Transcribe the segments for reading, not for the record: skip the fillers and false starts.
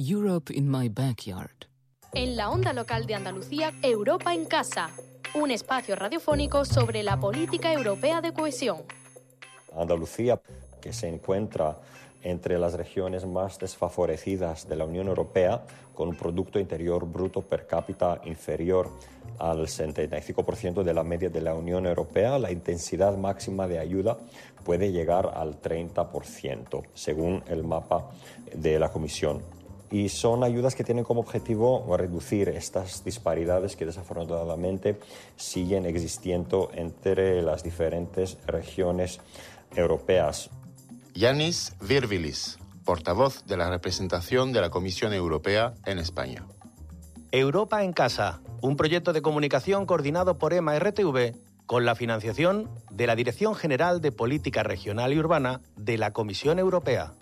Europe in my backyard. En la onda local de Andalucía, Europa en casa, un espacio radiofónico sobre la política europea de cohesión. Andalucía, que se encuentra entre las regiones más desfavorecidas de la Unión Europea, con un Producto Interior Bruto per cápita inferior al 75% de la media de la Unión Europea, la intensidad máxima de ayuda puede llegar al 30%, según el mapa de la Comisión. Y son ayudas que tienen como objetivo reducir estas disparidades que desafortunadamente siguen existiendo entre las diferentes regiones europeas. Yanis Virbilis, portavoz de la representación de la Comisión Europea en España. Europa en Casa, un proyecto de comunicación coordinado por EMA-RTV con la financiación de la Dirección General de Política Regional y Urbana de la Comisión Europea.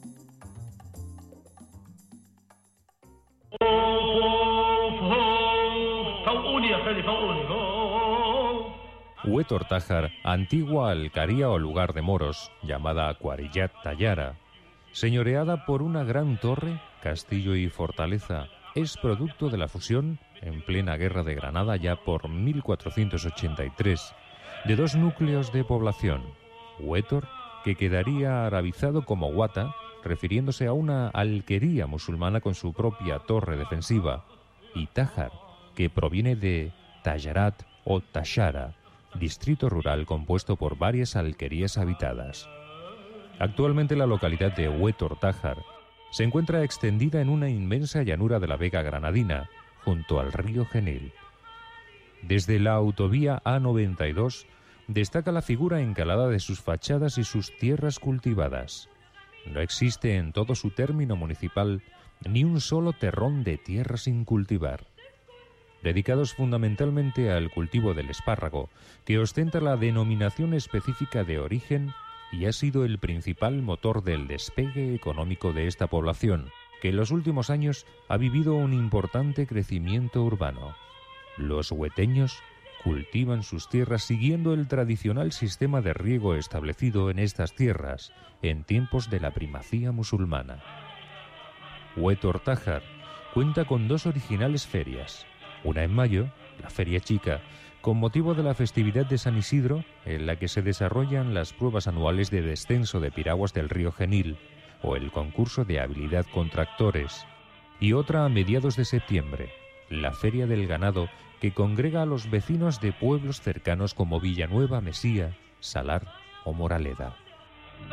Huétor Tájar, antigua alcaría o lugar de moros, llamada Quarillat Tallara, señoreada por una gran torre, castillo y fortaleza, es producto de la fusión, en plena Guerra de Granada ya por 1483, de dos núcleos de población, Huétor, que quedaría arabizado como Guata, refiriéndose a una alquería musulmana con su propia torre defensiva, y Tájar, que proviene de Tallarat o Tashara, distrito rural compuesto por varias alquerías habitadas. Actualmente la localidad de Huétor Tájar se encuentra extendida en una inmensa llanura de la Vega Granadina, junto al río Genil. Desde la autovía A92 destaca la figura encalada de sus fachadas y sus tierras cultivadas. No existe en todo su término municipal ni un solo terrón de tierra sin cultivar. Dedicados fundamentalmente al cultivo del espárrago, que ostenta la denominación específica de origen y ha sido el principal motor del despegue económico de esta población, que en los últimos años ha vivido un importante crecimiento urbano. Los hueteños cultivan sus tierras siguiendo el tradicional sistema de riego establecido en estas tierras en tiempos de la primacía musulmana. Huétor Tájar cuenta con dos originales ferias, una en mayo, la Feria Chica, con motivo de la festividad de San Isidro, en la que se desarrollan las pruebas anuales de descenso de piraguas del río Genil o el concurso de habilidad con tractores, y otra a mediados de septiembre, la Feria del Ganado, que congrega a los vecinos de pueblos cercanos como Villanueva, Mesía, Salar o Moraleda.